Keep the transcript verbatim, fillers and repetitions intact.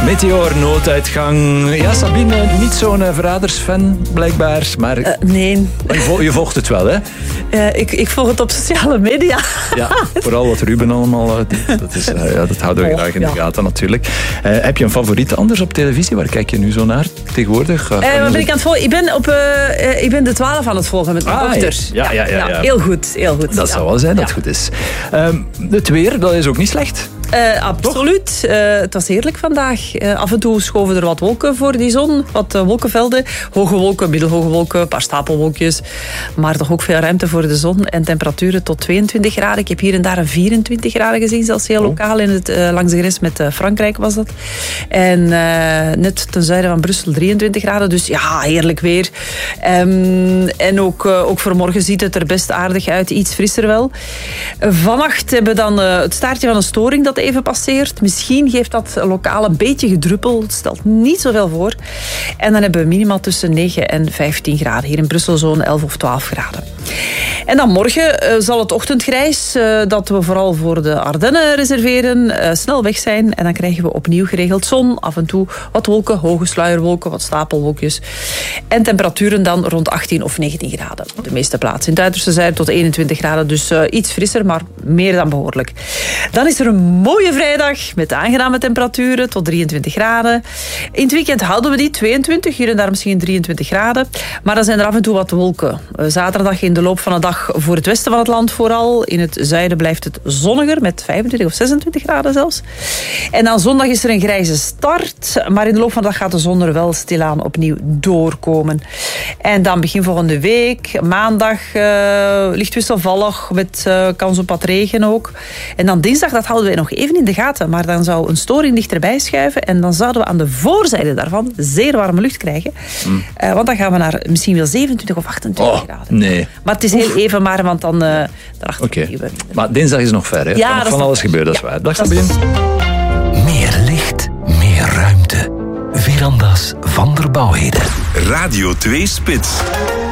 Meteor, nooduitgang. Ja, Sabine, niet zo'n uh, verradersfan, blijkbaar. Maar uh, nee. Je, vo- je volgt het wel, hè? Uh, ik, ik volg het op sociale media. Ja, vooral wat Ruben allemaal uh, doet. Dat, is, uh, ja, dat houden we oh, graag in ja. de gaten, natuurlijk. Uh, heb je een favoriet anders op televisie? Waar kijk je nu zo naar tegenwoordig? Uh, uh, wat ben ik aan het volgen? Ik ben, op, uh, uh, ik ben de twaalf aan het volgen met mijn ah, dochter. Ja, ja, ja, ja, ja. Heel goed, heel goed. Dat ja. zou wel zijn dat ja. het goed is. Uh, het weer, dat is ook niet slecht. Uh, absoluut. Uh, het was heerlijk vandaag. Uh, af en toe schoven er wat wolken voor die zon. Wat uh, wolkenvelden. Hoge wolken, middelhoge wolken, een paar stapelwolkjes. Maar toch ook veel ruimte voor de zon. En temperaturen tot tweeëntwintig graden. Ik heb hier en daar een vierentwintig graden gezien. Zelfs heel lokaal. In het, uh, langs de grens met uh, Frankrijk was dat. En uh, net ten zuiden van Brussel drieëntwintig graden. Dus ja, heerlijk weer. Um, en ook, uh, ook voor morgen ziet het er best aardig uit. Iets frisser wel. Uh, vannacht hebben we dan uh, het staartje van een storing dat even passeert. Misschien geeft dat lokaal een beetje gedruppel. Het stelt niet zoveel voor. En dan hebben we minimaal tussen negen en vijftien graden. Hier in Brussel zo'n elf of twaalf graden. En dan morgen uh, zal het ochtendgrijs, uh, dat we vooral voor de Ardennen reserveren, uh, snel weg zijn. En dan krijgen we opnieuw geregeld zon. Af en toe wat wolken, hoge sluierwolken, wat stapelwolkjes. En temperaturen dan rond achttien of negentien graden. De meeste plaatsen. In het uiterste zuiden tot eenentwintig graden. Dus uh, iets frisser, maar meer dan behoorlijk. Dan is er een mooie vrijdag met aangename temperaturen tot drieëntwintig graden. In het weekend houden we die tweeëntwintig, hier en daar misschien drieëntwintig graden. Maar dan zijn er af en toe wat wolken. Uh, zaterdag in de loop van de dag voor het westen van het land vooral. In het zuiden blijft het zonniger met vijfentwintig of zesentwintig graden zelfs. En dan zondag is er een grijze start. Maar in de loop van de dag gaat de zon er wel stilaan opnieuw doorkomen. En dan begin volgende week, maandag, uh, licht wisselvallig met uh, kans op wat regen ook. En dan dinsdag, dat houden we nog even in de gaten. Maar dan zou een storing dichterbij schuiven. En dan zouden we aan de voorzijde daarvan zeer warme lucht krijgen. Mm. Uh, want dan gaan we naar misschien wel zevenentwintig of achtentwintig oh, graden. Nee. Maar het is heel even maar, want dan... Uh, daarachter Oké. Okay. Maar dinsdag is nog ver, hè? Ja, kan nog van alles gebeuren, dat is waar. Dag Sabine. Meer licht, meer ruimte. Veranda's van der Bouwheden. Radio twee Spits.